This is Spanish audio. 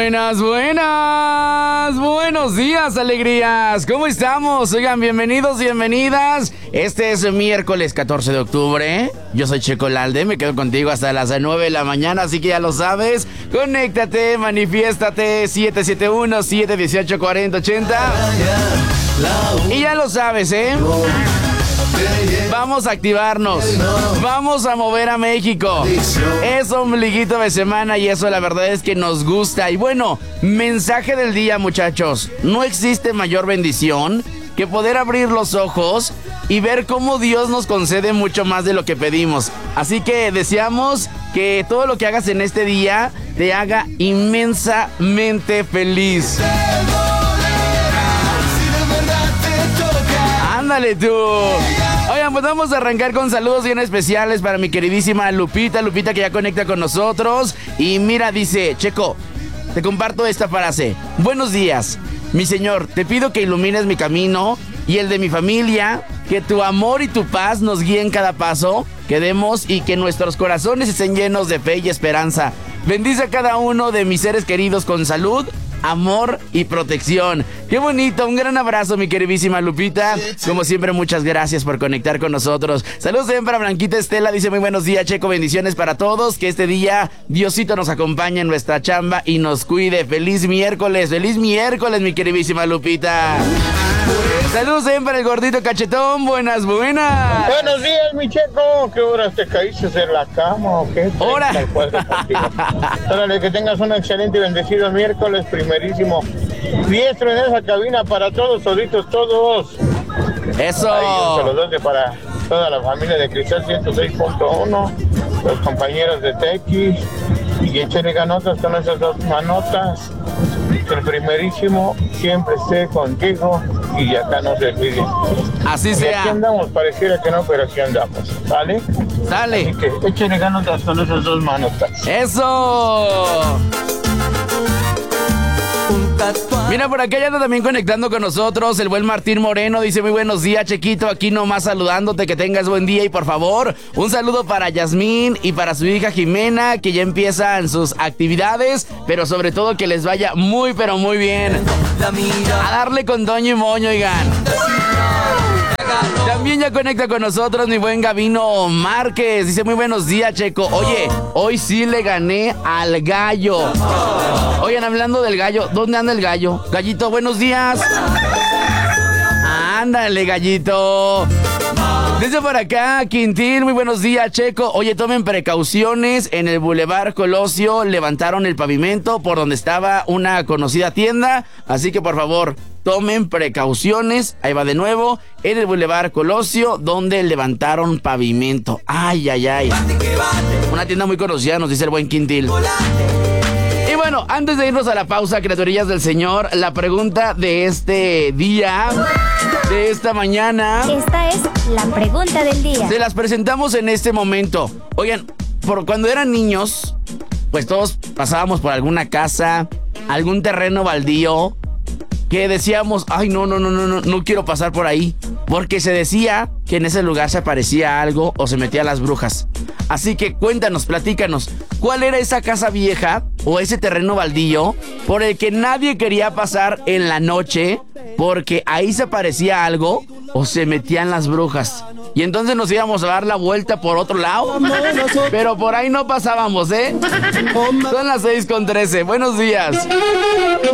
Buenas, buenas, buenos días, alegrías. ¿Cómo estamos? Oigan, bienvenidos, bienvenidas. Este es miércoles 14 de octubre. Yo soy Checo Lalde, me quedo contigo hasta las 9 de la mañana, así que ya lo sabes. Conéctate, manifiéstate, 771-718-4080. Y ya lo sabes, ¿eh? Vamos a activarnos, vamos a mover a México. Es ombliguito de semana y eso la verdad es que nos gusta. Y bueno, mensaje del día, muchachos. No existe mayor bendición que poder abrir los ojos y ver cómo Dios nos concede mucho más de lo que pedimos. Así que deseamos que todo lo que hagas en este día te haga inmensamente feliz. Ándale tú. Oigan, pues vamos a arrancar con saludos bien especiales para mi queridísima Lupita que ya conecta con nosotros. Y mira, dice, Checo, te comparto esta frase. Buenos días, mi Señor, te pido que ilumines mi camino y el de mi familia, que tu amor y tu paz nos guíen cada paso que demos y que nuestros corazones estén llenos de fe y esperanza. Bendice a cada uno de mis seres queridos con salud, amor y protección. Qué bonito, un gran abrazo, mi queridísima Lupita. Como siempre, muchas gracias por conectar con nosotros. Saludos también para Blanquita Estela, dice muy buenos días, Checo, bendiciones para todos. Que este día Diosito nos acompañe en nuestra chamba y nos cuide. Feliz miércoles, mi queridísima Lupita. Saludos también para el gordito cachetón, buenas. Buenos días, mi Checo. ¿Qué horas te caíste en la cama o qué? Hora. Órale, que tengas un excelente y bendecido miércoles, primerísimo. Diestro en esa cabina para todos, toditos, todos. Eso. Ahí, un saludote para toda la familia de Cristal 106.1, los compañeros de Tequis, y échenle ganotas con esas dos manotas. Que el primerísimo siempre esté contigo y acá no se olvide. Así y sea. Aquí andamos, pareciera que no, pero aquí andamos, ¿vale? Dale. Así que échenle ganotas con esas dos manotas. Eso. Mira, por acá ya anda también conectando con nosotros el buen Martín Moreno. Dice muy buenos días, Chequito, aquí nomás saludándote, que tengas buen día. Y por favor, un saludo para Yasmín y para su hija Jimena, que ya empiezan sus actividades, pero sobre todo que les vaya muy, pero muy bien. A darle con Toño y Moño, oigan. También ya conecta con nosotros mi buen Gabino Márquez. Dice muy buenos días, Checo. Oye, hoy sí le gané al gallo. Oigan, hablando del gallo, ¿dónde anda el gallo? Gallito, buenos días. Ándale, gallito. Dice por acá, Quintín, muy buenos días, Checo. Oye, tomen precauciones. En el Boulevard Colosio levantaron el pavimento por donde estaba una conocida tienda. Así que, por favor, tomen precauciones. Ahí va de nuevo. En el Boulevard Colosio, donde levantaron pavimento. Ay, ay, ay. Una tienda muy conocida, nos dice el buen Quintín. Y bueno, antes de irnos a la pausa, criaturillas del Señor, la pregunta de este día, de esta mañana. Esta es la pregunta del día. Se las presentamos en este momento. Oigan, cuando eran niños, pues todos pasábamos por alguna casa, algún terreno baldío, que decíamos, ay, no quiero pasar por ahí. Porque se decía que en ese lugar se aparecía algo o se metían las brujas. Así que cuéntanos, platícanos, ¿cuál era esa casa vieja o ese terreno baldío por el que nadie quería pasar en la noche porque ahí se aparecía algo o se metían las brujas? Y entonces nos íbamos a dar la vuelta por otro lado, pero por ahí no pasábamos, ¿eh? Son las 6:13. Buenos días.